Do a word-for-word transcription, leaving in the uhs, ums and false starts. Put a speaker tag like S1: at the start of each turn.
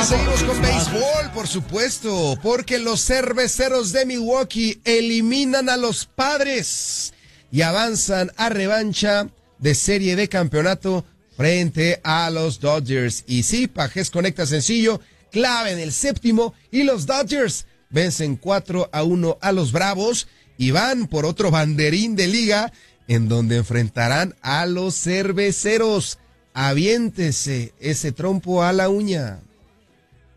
S1: seguimos con béisbol, por supuesto, porque los cerveceros de Milwaukee eliminan a los Padres y avanzan a revancha de serie de campeonato frente a los Dodgers. Y sí, Pajés conecta sencillo, clave en el séptimo, y los Dodgers vencen cuatro a uno a los Bravos y van por otro banderín de liga en donde enfrentarán a los cerveceros. Aviéntese ese trompo a la uña.